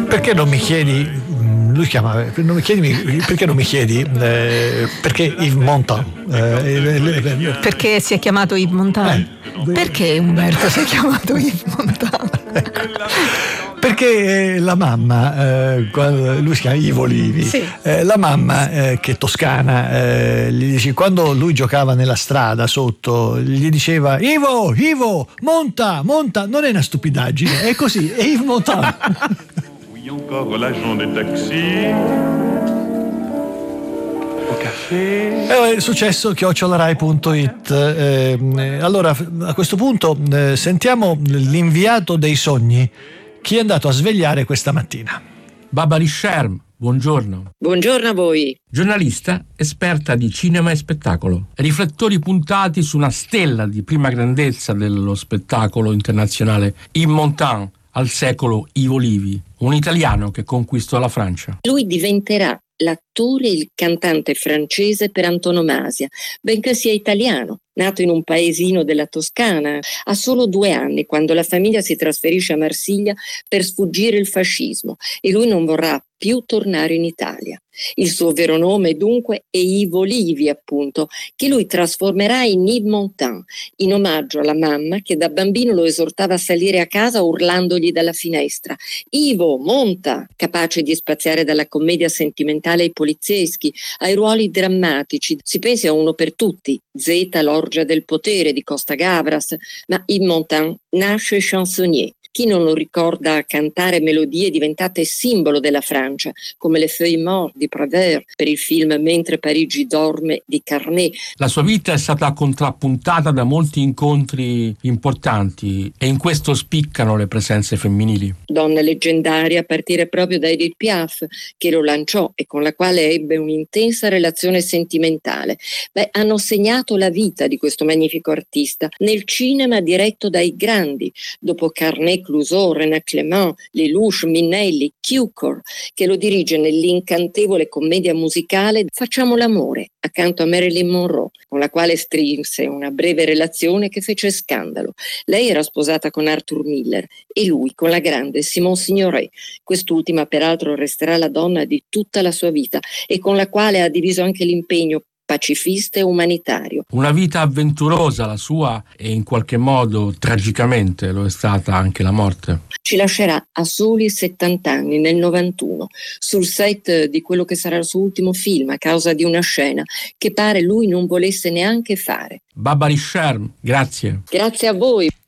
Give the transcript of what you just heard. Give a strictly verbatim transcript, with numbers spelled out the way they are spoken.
perché non mi chiedi, lui chiama, non mi chiedi perché non mi chiedi, eh, perché Yves Montand? Eh, perché si è chiamato Yves Montand? Eh. Perché Umberto si è chiamato Yves Montand? Perché la mamma, eh, quando, lui si chiama Ivo Livi, sì. eh, la mamma eh, che è toscana, eh, gli dice, quando lui giocava nella strada sotto, gli diceva Ivo, Ivo, monta, monta, non è una stupidaggine, è così, è Yves Montand. È successo chiocciolarai punto it. Eh, allora a questo punto eh, sentiamo l'inviato dei sogni. Chi è andato a svegliare questa mattina? Barbara Sherm, buongiorno. Buongiorno a voi. Giornalista, esperta di cinema e spettacolo. Riflettori puntati su una stella di prima grandezza dello spettacolo internazionale, Yves Montand, al secolo Ivo Livi, un italiano che conquistò la Francia. Lui diventerà l'attore e il cantante francese per antonomasia, benché sia italiano. Nato in un paesino della Toscana, ha solo due anni quando la famiglia si trasferisce a Marsiglia per sfuggire il fascismo e lui non vorrà più tornare in Italia. Il suo vero nome dunque è Ivo Livi, appunto, che lui trasformerà in Yves Montand, in omaggio alla mamma che da bambino lo esortava a salire a casa urlandogli dalla finestra: Ivo, monta! Capace di spaziare dalla commedia sentimentale ai polizieschi, ai ruoli drammatici. Si pensi a Uno per tutti, Zeta, l'orgia del potere di Costa Gavras, ma Yves Montand nasce chansonnier. Chi non lo ricorda cantare melodie diventate simbolo della Francia, come Le Feuilles Mortes di Prévert per il film Mentre Parigi dorme di Carnet. La sua vita è stata contrappuntata da molti incontri importanti e in questo spiccano le presenze femminili. Donna leggendaria a partire proprio da Edith Piaf, che lo lanciò e con la quale ebbe un'intensa relazione sentimentale. Beh, hanno segnato la vita di questo magnifico artista nel cinema diretto dai grandi, dopo Carnet, Clouseau, René Clément, Lelouch, Minnelli, Cukor, che lo dirige nell'incantevole commedia musicale Facciamo l'amore, accanto a Marilyn Monroe, con la quale strinse una breve relazione che fece scandalo. Lei era sposata con Arthur Miller e lui con la grande Simone Signoret. Quest'ultima peraltro resterà la donna di tutta la sua vita e con la quale ha diviso anche l'impegno pacifista e umanitario. Una vita avventurosa la sua e in qualche modo tragicamente lo è stata anche la morte. Ci lascerà a soli settanta anni, nel novantuno, sul set di quello che sarà il suo ultimo film a causa di una scena che pare lui non volesse neanche fare. Barbara Sherm, grazie. Grazie a voi.